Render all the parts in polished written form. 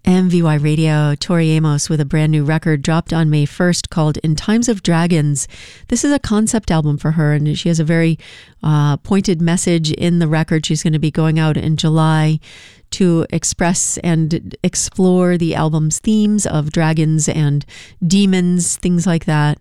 MVY Radio, Tori Amos with a brand new record dropped on May 1st called In Times of Dragons. This is a concept album for her, and she has a very pointed message in the record. She's going to be going out in July to express and explore the album's themes of dragons and demons, things like that.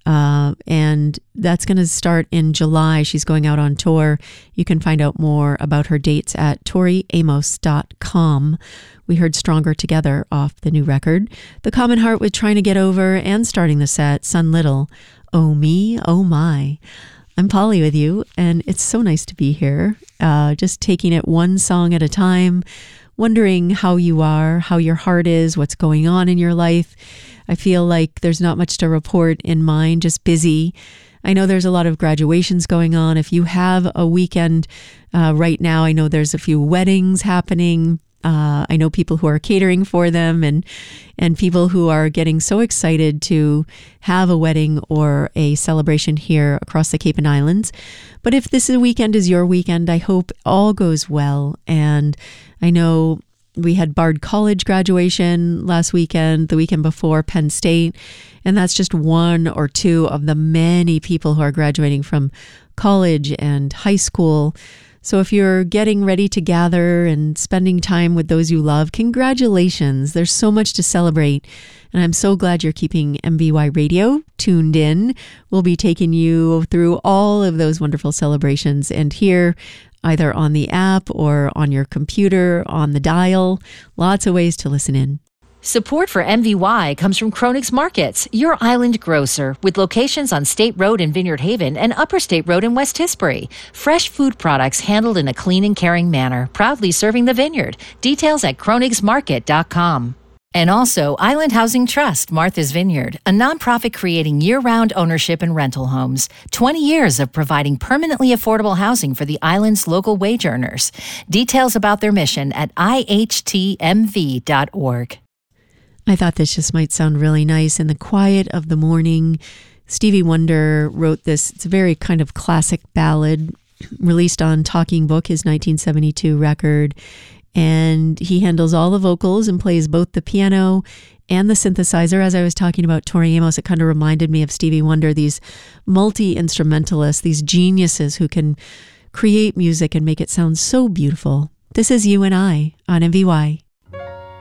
And that's going to start in July. She's going out on tour. You can find out more about her dates at toriamos.com. We heard Stronger Together off the new record. The Common Heart with Trying to Get Over, and starting the set, Sun Little, Oh Me, Oh My. I'm Polly with you, and it's so nice to be here. Just taking it one song at a time, wondering how you are, how your heart is, what's going on in your life. I feel like there's not much to report in mine, just busy. I know there's a lot of graduations going on. If you have a weekend right now, I know there's a few weddings happening. I know people who are catering for them and people who are getting so excited to have a wedding or a celebration here across the Cape and Islands. But if this weekend is your weekend, I hope all goes well. And I know we had Bard College graduation last weekend, the weekend before Penn State, and that's just one or two of the many people who are graduating from college and high school. So if you're getting ready to gather and spending time with those you love, congratulations. There's so much to celebrate. And I'm so glad you're keeping MVY Radio tuned in. We'll be taking you through all of those wonderful celebrations and here, either on the app or on your computer, on the dial. Lots of ways to listen in. Support for MVY comes from Chronix Markets, your island grocer, with locations on State Road in Vineyard Haven and Upper State Road in West Tisbury. Fresh food products handled in a clean and caring manner, proudly serving the vineyard. Details at chronixmarket.com. And also, Island Housing Trust, Martha's Vineyard, a nonprofit creating year-round ownership and rental homes. 20 years of providing permanently affordable housing for the island's local wage earners. Details about their mission at ihtmv.org. I thought this just might sound really nice in the quiet of the morning. Stevie Wonder wrote this. It's a very kind of classic ballad released on Talking Book, his 1972 record. And he handles all the vocals and plays both the piano and the synthesizer. As I was talking about Tori Amos, it kind of reminded me of Stevie Wonder, these multi-instrumentalists, these geniuses who can create music and make it sound so beautiful. This is You and I on MVY.